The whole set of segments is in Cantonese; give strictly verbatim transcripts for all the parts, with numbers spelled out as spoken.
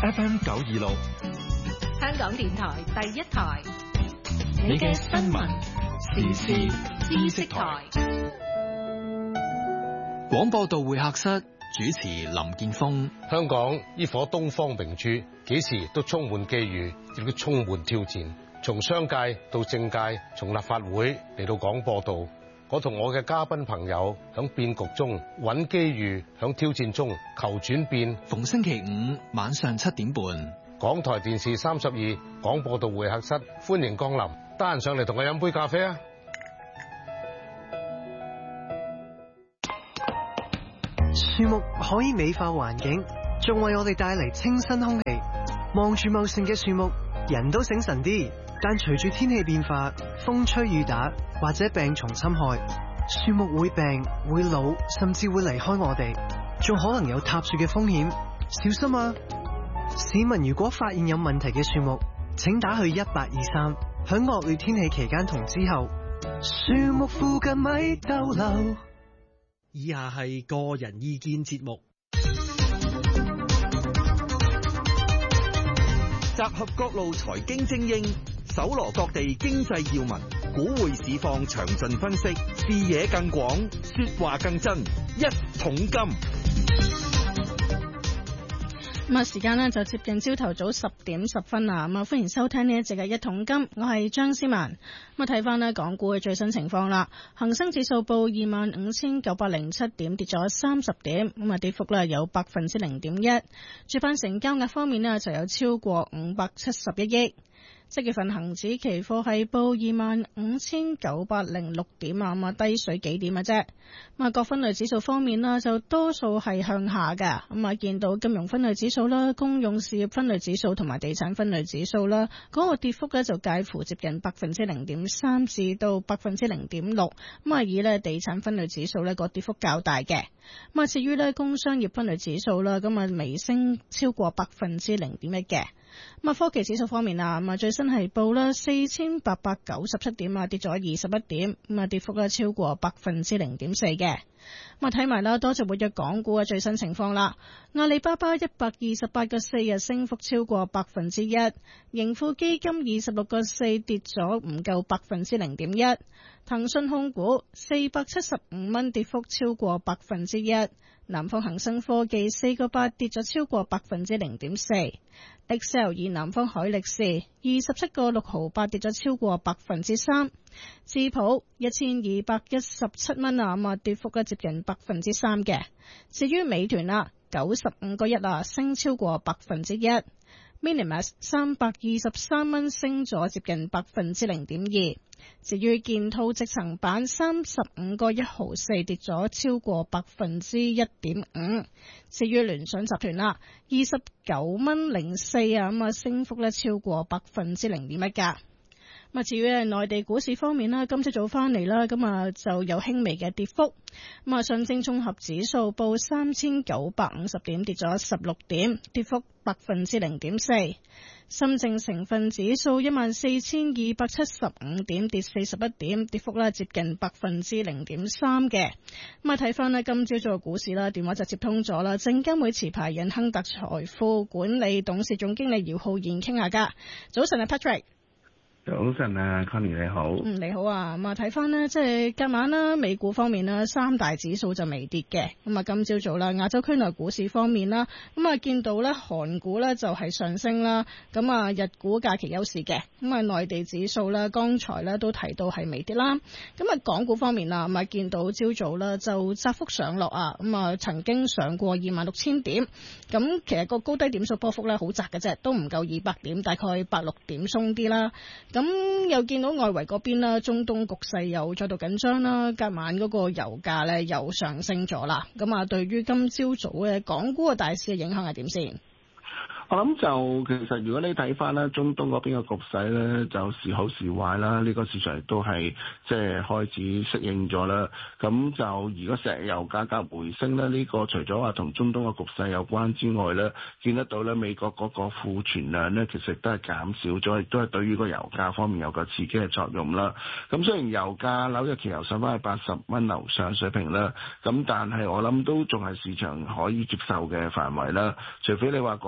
F M 九二六， 香港電台第一台， 你嘅新聞時事知識台。廣播道會客室主持林建峰。 香港呢顆東方明珠，幾時都充滿機遇，亦都充滿挑戰。從商界到政界，從立法會嚟到廣播道，我同我嘅嘉賓朋友響變局中揾機遇，響挑戰中求轉變。 逢星期五晚上七點半， 港台電視三十二廣播道會客室，歡迎光臨。得閒上嚟同我飲杯咖啡啊！ 樹木可以美化環境，仲為我哋帶嚟清新空氣。望住茂盛嘅樹木，人都醒神啲。但隨住天氣變化，風吹雨打或者病蟲侵害，樹木會病、會老，甚至會離開我哋，仲可能有塌樹嘅風險。小心啊！市民如果發現有問題嘅樹木，請打去一八二三。喺惡劣天氣期間同之後，樹木附近咪逗留。 以下係個人意見節目，集合各路財經精英，搜羅各地經濟要聞，股匯市況詳盡分析，視野更廣，說話更真，一桶金。 咁啊，時間呢就接近朝頭早十點十分啦。咁啊，歡迎收聽呢一節嘅一桶金，我係張思文。咁啊，睇翻呢港股嘅最新情況啦。恒生指數報二萬五千九百零七點，跌咗三十點，咁啊，跌幅呢有百分之零點一。主板成交額方面呢就有超過五百七十一億。即月份恒指期貨係報二萬五千九百零六點啊，咁啊低水幾點嘅啫。咁啊，各分類指數方面啦，就多數係向下嘅。咁啊，見到金融分類指數啦、公用事業分類指數同埋地產分類指數啦，嗰個跌幅咧就介乎接近百分之零點三至到百分之零點六。咁啊，以咧地產分類指數咧個跌幅較大嘅。咁啊，至於咧工商業分類指數啦，咁啊微升超過百分之零點一嘅。咁啊，科技指數方面啊，咁啊最新係報啦四千八百九十七點啊，跌咗二十一點，咁啊跌幅咧超過百分之零點四嘅。咁啊睇埋啦，多隻活躍港股嘅最新情況啦。阿里巴巴一百二十八個四日升幅超過百分之一，盈富基金二十六個四跌咗唔夠百分之零點一，騰訊控股四百七十五蚊跌幅超過百分之一，南方恒生科技四個八跌咗超過百分之零點四。Excel 以南方海力士二十七個六毫八跌咗超過百分之三，智普一千二百一十七蚊啊，咁啊跌幅咧接近百分之三嘅。至於美團啊，九十五個一啊升超過百分之一 ，Minimax 三百二十三蚊升咗接近百分之零點二。至於建滔積層板三十五個一毫四跌咗超過百分之一點五。至於聯想集團啦，二十九蚊零四啊，咁啊升幅咧超過百分之零點一噶。咁啊，至於係內地股市方面啦，今朝早翻嚟啦，咁啊就有輕微嘅跌幅。咁啊，上證綜合指數報三千九百五十點，跌咗十六點，跌幅百分之零點四。深證成分指數一萬四千二百七十五點，跌四十一點，跌幅咧接近百分之零點三嘅。咁啊，睇翻呢今朝早嘅股市啦，電話就接通咗啦，證監會持牌人亨特財富管理董事總經理姚浩然傾下㗎。早晨啊 Patrick。 早晨啊 Connie 你好。 嗯，你好啊。咁啊，睇翻呢，即係今晚啦，美股方面啦，三大指數就微跌嘅。咁啊，今朝早啦，亞洲區內股市方面啦，咁啊，見到咧韓股咧就係上升啦。咁啊，日股假期休市嘅。咁啊，內地指數啦，剛才咧都提到係微跌啦。咁啊，港股方面啊，咁啊，見到朝早啦就窄幅上落啊。咁啊，曾經上過二萬六千點。咁其實個高低點數波幅咧好窄嘅啫，都唔夠二百點，大概百六點鬆啲啦。咁又見到外圍嗰邊啦，中東局勢又再度緊張啦，隔晚嗰個油價咧又上升咗啦。咁啊，對於今朝早嘅港股嘅大市嘅影響係點先？ 我諗就其實如果你睇翻咧中東嗰邊嘅局勢咧，就時好時壞啦。呢、這個市場亦都係即係開始適應咗啦。咁就如果石油價格回升咧，呢、這個除咗話同中東嘅局勢有關之外咧，見得到咧美國嗰個庫存量咧，其實都係減少咗，亦都係對於個油價方面有個刺激嘅作用啦。咁雖然油價紐約期油上翻去八十蚊樓上水平啦，咁但係我諗都仲係市場可以接受嘅範圍啦。除非你話個紐約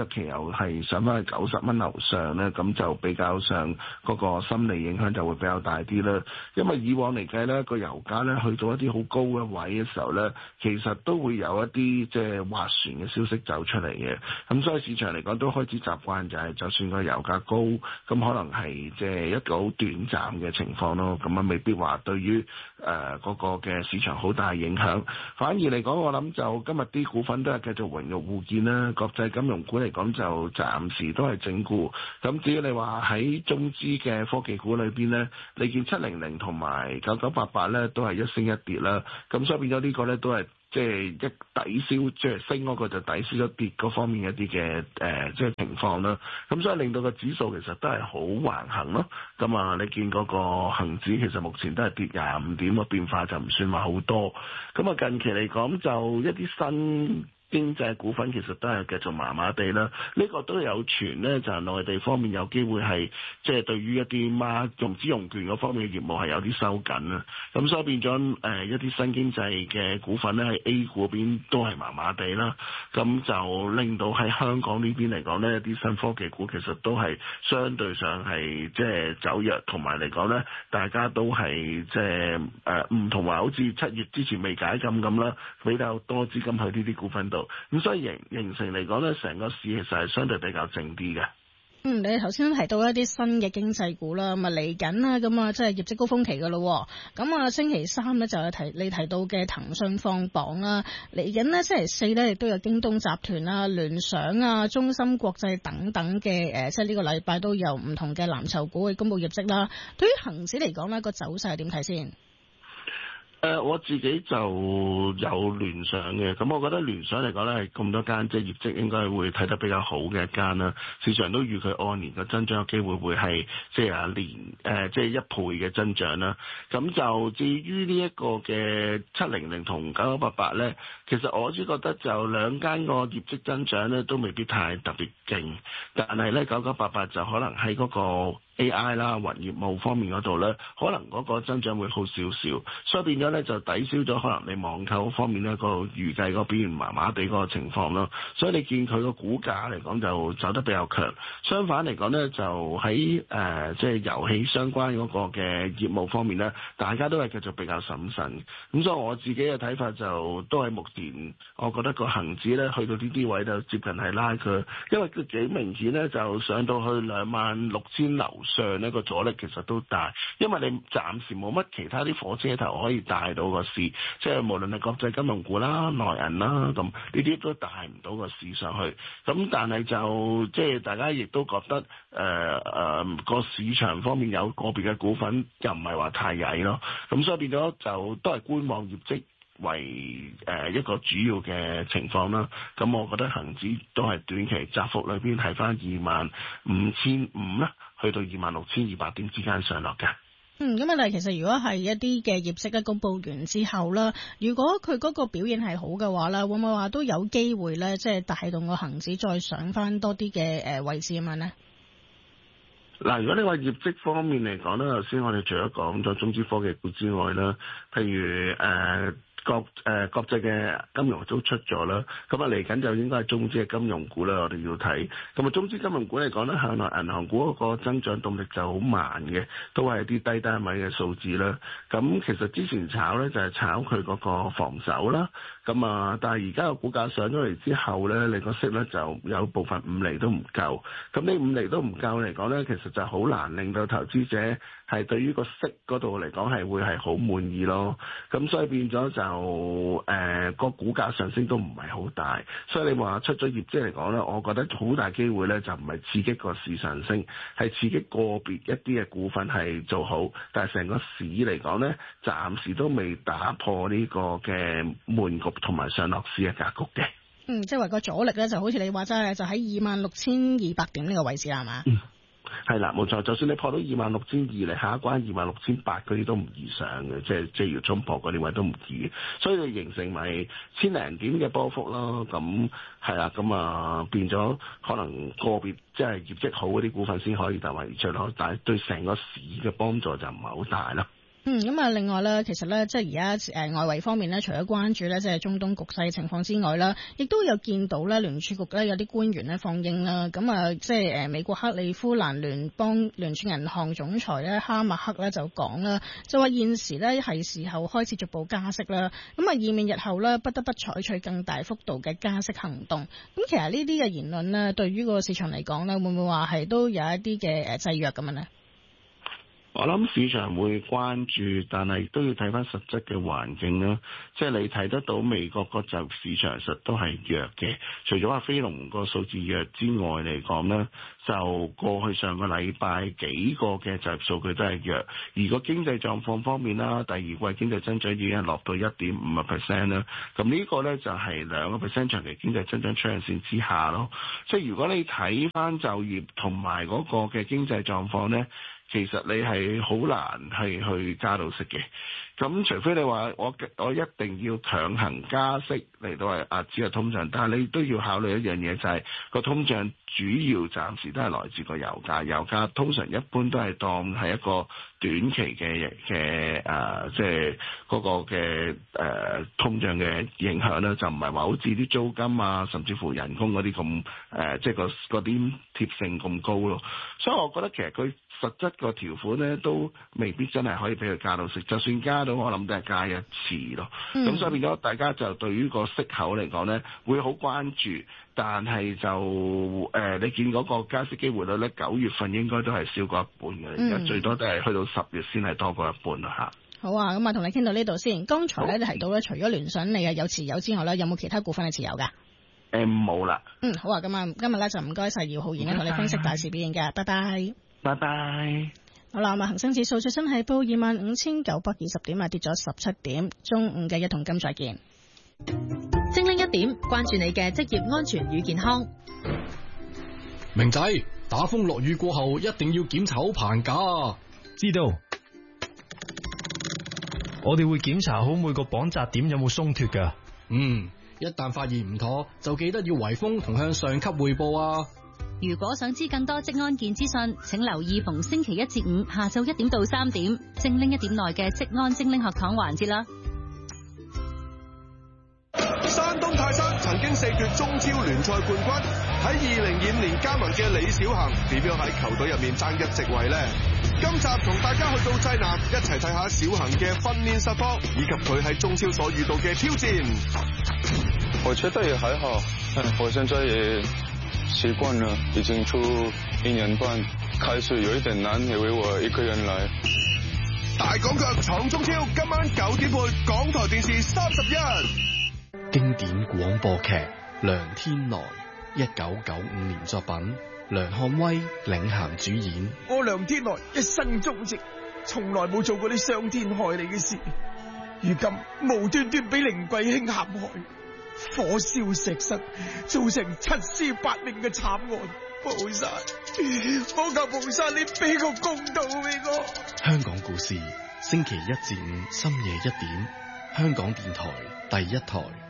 期油係上翻去九十蚊樓上咧，咁就比較上嗰個心理影響就會比較大啲啦。因為以往嚟計咧，個油價咧去到一啲好高嘅位嘅時候咧，其實都會有一啲即係劃船嘅消息走出嚟嘅。咁所以市場嚟講都開始習慣就係，就算個油價高，咁可能係即係一個好短暫嘅情況咯。咁啊未必話對於誒嗰個嘅市場好大影響。反而嚟講，我諗就今日啲股份都係繼續榮辱互見啦。國際金融股嚟講就暫時都係整固。咁至於你話喺中資嘅科技股裏邊咧，你見七零零同埋九九八八咧都係一升一跌啦。咁所以變咗呢個咧都係即係一抵消，即係升嗰個就抵消咗跌嗰方面一啲嘅誒即係情況啦。咁所以令到個指數其實都係好橫行咯。咁啊，你見嗰個恆指其實目前都係跌廿五點，個變化就唔算話好多。咁啊，近期嚟講就一啲新經濟股份其實都係繼續麻麻地啦，呢、這個都有傳呢，就係、是、內地方面有機會係即係對於一啲孖融資融券嗰方面嘅業務係有啲收緊啦，咁所以變咗誒、呃、一啲新經濟嘅股份呢，喺 A 股嗰邊都係麻麻地啦，咁就令到喺香港呢邊嚟講呢，一啲新科技股其實都係相對上係即係走弱，同埋嚟講呢，大家都係即係誒唔同話好似七月之前未解禁咁啦，比較多資金去呢啲股份度。咁所以形形成嚟講咧，成個市其實係相對比較靜啲嘅。 嗯，你頭先提到一啲新嘅經濟股啦，咁啊嚟緊啦，咁啊即係業績高峰期噶咯。咁啊星期三咧就係提你提到嘅騰訊放榜啦，嚟緊呢星期四咧亦都有京東集團啊、聯想啊、中芯國際等等嘅誒，即係呢個禮拜都有唔同嘅藍籌股去公布業績啦。對於恒指嚟講呢個走勢係點睇先？ 誒、呃、我自己就有聯想嘅，咁我覺得聯想嚟講咧係咁多間即係業績應該會睇得比較好嘅一間啦。市場都預佢按年嘅增長有機會會係即係啊年誒即係一倍嘅增長啦。咁就至於呢一個嘅七零零同九九八八咧，其實我只覺得就兩間個業績增長咧都未必太特別勁，但係咧九九八八就可能喺嗰個 A I 啦、雲業務方面嗰度咧，可能嗰個增長會好少少，所以變咗咧就抵消咗可能你網購方面咧個預計個表現麻麻地嗰個情況咯。所以你見佢個股價嚟講就走得比較強。相反嚟講咧，就喺誒即係遊戲相關嗰個嘅業務方面咧，大家都係繼續比較審慎。咁所以我自己嘅睇法就都係目前，我覺得個恆指咧去到呢啲位就接近係拉佢，因為佢幾明顯咧就上到去兩萬六千樓上呢個阻力其實都大，因為你暫時冇乜其他啲火車頭可以帶到個市，即係無論係國際金融股啦、內銀啦，咁呢啲都帶唔到個市上去。咁但係就即係大家亦都覺得誒誒個市場方面有個別嘅股份又唔係話太曳咯，咁所以變咗就都係觀望業績為誒一個主要嘅情況啦，咁我覺得恒指都係短期窄幅裏邊係翻二萬五千五啦，去到二萬六千二百點之間上落嘅。 嗯，咁啊，但係其實如果係一啲嘅業績咧公佈完之後啦，如果佢嗰個表現係好嘅話咧，會唔會話都有機會咧，即係帶動個恒指再上翻多啲嘅誒位置咁樣咧？ 嗱，如果你話業績方面嚟講咧，頭先我哋除咗講咗中資科技股之外啦，譬如誒。呃國誒、呃、國際嘅金融都出咗啦，咁啊嚟緊就應該係中資嘅金融股啦，我哋要睇。咁啊中資金融股嚟講咧，向來銀行股嗰個增長動力就好慢嘅，都係啲低單位嘅數字啦。咁其實之前炒咧就係、是、炒佢嗰個防守啦。咁啊，但係而家個股價上咗嚟之後咧，你個息咧就有部分五厘都唔夠。咁呢五厘都唔夠嚟講咧，其實就好難令到投資者係對於個息嗰度嚟講係會係好滿意咯。咁所以變咗就誒、呃個股價上升都唔係好大。所以你話出咗業績嚟講咧，我覺得好大機會咧就唔係刺激個市上升，係刺激個別一啲嘅股份係做好。但係成個市嚟講咧，暫時都未打破呢個嘅悶局同埋上落市嘅格局嘅。 嗯，即係話個阻力咧，就好似你話齋，就喺二萬六千二百點呢個位置係嘛？ 嗯，係啦，冇錯。就算你破到二萬六千二嚟，下一關二萬六千八嗰啲都唔易上嘅，即係即係要衝破嗰啲位都唔易。所以你形成咪千零點嘅波幅咯。咁係啦，咁啊變咗可能個別即係業績好嗰啲股份先可以突圍而出咯。但係對成個市嘅幫助就唔係好大啦。 嗯，咁啊，另外咧，其實咧，即係而家誒外圍方面咧，除咗關注咧，即係中東局勢情況之外啦，亦都有見到咧，聯儲局咧有啲官員咧放鷹啦，咁啊，即係誒美國克利夫蘭聯邦聯儲銀行總裁咧哈默克咧就講啦，就話現時咧係時候開始逐步加息啦，咁啊，以免日後咧不得不採取更大幅度嘅加息行動。咁其實呢啲嘅言論咧，對於個市場嚟講咧，會唔會話係都有一啲嘅誒制約咁樣咧？ 我諗市場會關注，但係都要睇翻實質嘅環境啦。即係你睇得到美國個就業市場實都係弱嘅，除咗話非農個數字弱之外嚟講呢，就過去上個禮拜幾個嘅就業數據都係弱。而個經濟狀況方面啦，第二季經濟增長已經落到一點五個 percent 啦。咁呢個呢，就係兩個 percent 長期經濟增長趨向線之下咯。即係如果你睇翻就業同埋嗰個嘅經濟狀況呢，其實你係好難係去加到息嘅，咁除非你話我我一定要強行加息嚟到係壓止個通脹，但係你都要考慮一樣嘢，就係個通脹主要暫時都係來自個油價，油價通常一般都係當係一個短期嘅嘅誒，即係嗰個嘅誒、呃、通脹嘅影響咧，就唔係話好似啲租金啊，甚至乎人工嗰啲咁誒，即係個嗰啲貼性咁高咯。所以我覺得其實佢實質個條款咧都未必真係可以俾佢加到息，就算加到，我諗都係加一次咯。咁、嗯、所以變咗大家就對於個息口嚟講咧，會好關注。但係就誒、呃，你見嗰個加息機會率咧，九月份應該都係少過一半嘅，而家、嗯、最多都係去到十月先係多過一半啦嚇。 好啊，咁啊，同你傾到呢度先。剛才咧你提到咧，除咗聯想你有持有之外咧，有冇其他股份係持有㗎？ 誒冇啦。嗯， 好啊，咁啊，今日咧就唔該晒姚浩然咧同你分析大市表現嘅，拜拜。 拜拜。 好啦，咁啊，恒生指數最新係報二萬五千九百二十點啊，跌咗十七點。中午嘅一桶金再見。 精靈一點，關注你嘅職業安全與健康。 明仔，打風落雨過後一定要檢查好棚架啊！ 知道。我哋會檢查好每個綁紮點有冇鬆脫㗎。 嗯，一旦發現唔妥，就記得要圍封同向上級匯報啊！ 如果想知更多職安健資訊，請留意逢星期一至五下晝一點到三點，精靈一點內嘅職安精靈學堂環節啦。 山東泰山曾經四奪中超聯賽冠軍，喺二零二五年加盟嘅李小恒點樣喺球隊入面爭一席位呢？今集同大家去到濟南，一齊睇下小恒嘅訓練實況，以及佢喺中超所遇到嘅挑戰。 我覺得也還好，我現在也習慣了，已經出一年半，開始有一點難，以為我一個人來。 大港腳闖中超，今晚九點半，港台電視三十一。 經典廣播劇《梁天來》，一九九五年作品，梁漢威領銜主演。 我梁天來一生忠直，從來冇做過啲傷天害理嘅事，如今無端端俾凌貴卿陷害，火燒石室，造成七屍八命嘅慘案。菩薩，我求菩薩你俾個公道俾我。 香港故事，星期一至五深夜一點，香港電台第一台。